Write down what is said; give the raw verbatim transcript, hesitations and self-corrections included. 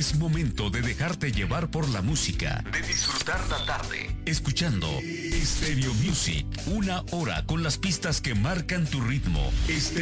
Es momento de dejarte llevar por la música, de disfrutar la tarde, escuchando Stereo Music, una hora con las pistas que marcan tu ritmo. Stereo